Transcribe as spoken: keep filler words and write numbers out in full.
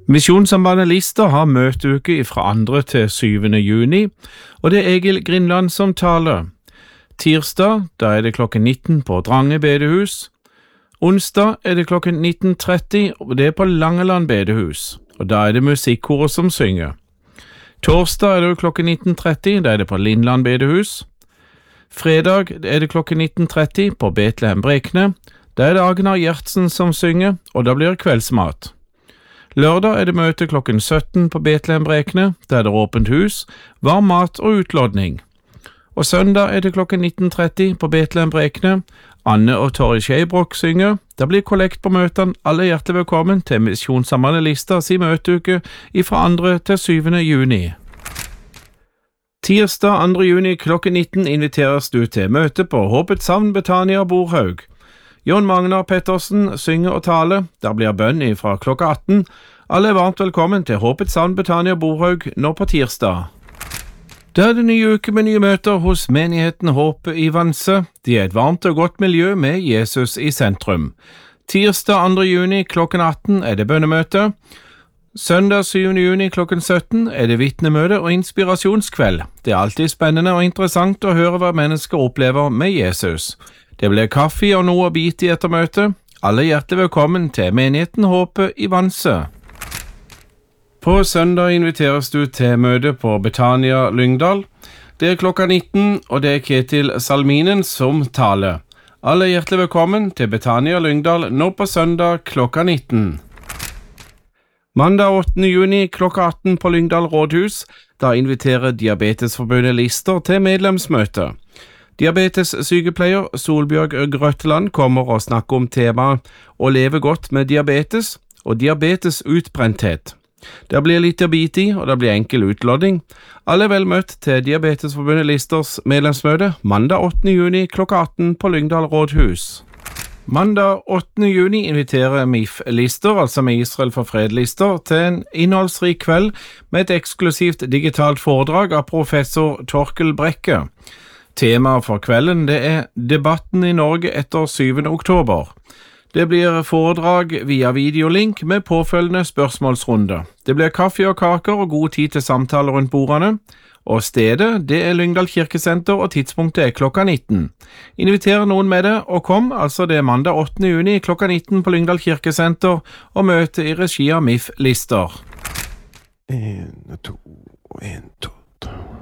Misjonssambandet Lister har møteuke fra andre til syvende juni, og det er Egil Grindland som taler. Tirsdag, da er det klokken nitten på Drange bedehus. Onsdag er det klokken nitten tretti, og det er på Langeland bedehus, og da er det musikkoret som synger. Torsdag er det klokken nitten tretti, da er det på Lindland bedehus. Fredag er det klokken nitten tretti på Betlehem Brekne, da er det Agnar Gjertsen som synger, og da blir det kveldsmat. Lørdag er det møte klokken sytten på Betlehem Brekne, der er det åpent hus, varm mat og utlodning. Og søndag er det klokken nitten tretti på Betlehem Brekne. Anne og Torri Skeibrok synger. Da blir kollekt på møtene. Alle hjertelig velkommen til Misjonssambandet Lister si møteuke fra andre til syvende juni. Tirsdag andre juni klokken nitten inviteres du til møte på Håpets Havn Betania Borhaug. Jon Magnar Pettersen synger og taler. Der blir bønn fra klokka atten. Alle er varmt velkommen til Håpets Havn Betania Borhaug nå på tirsdag. Det er det nye uke med nye møter hos menigheten Håpet i Vanse. De er et varmt og godt miljø med Jesus i sentrum. Tirsdag andre juni klokken atten er det bønnemøte. Søndag syvende juni klokken sytten er det vitnemøte og inspirasjonskveld. Det er alltid spennende og interessant å høre hva mennesker opplever med Jesus. Det blir kaffe og noe å bite i etter møtet. Alle hjertelig velkommen til menigheten Håpet i Vanse. På søndag inviteres du til møte på Betania Lyngdal. Det er klokka nitten, og det er Ketil Salminen som taler. Alle hjertelig velkommen til Betania Lyngdal nå på søndag klokka nitten. Mandag åttende juni klokka atten på Lyngdal rådhus. Da inviterer Diabetesforbundet Lister til medlemsmøte. Diabetessykepleier Solbjørg Grøtteland kommer og snakker om temaet å leve godt med diabetes og diabetesutbrenthet. Det blir litt å bite i, og det blir enkel utlodding. Alle er vel møtt til Diabetesforbundet Listers medlemsmøte mandag åttende juni klokka atten på Lyngdal rådhus. Mandag åttende juni inviterer M I F Lister, altså med Israel for fred Lister, til en innholdsrik kveld med et eksklusivt digitalt foredrag av professor Torkel Brekke. Temaet for kvelden det er debatten i Norge etter syvende oktober. Det blir foredrag via videolink med påfølgende spørsmålsrunde. Det blir kaffe og kaker og god tid til samtaler rundt bordene. Og stedet det er Lyngdal kirkesenter og tidspunktet er klokka nitten. Inviter noen med det og kom, altså det er mandag åttende juni klokka nitten på Lyngdal kirkesenter og møte i regi av M I F Lister. En, to, en, to, tre.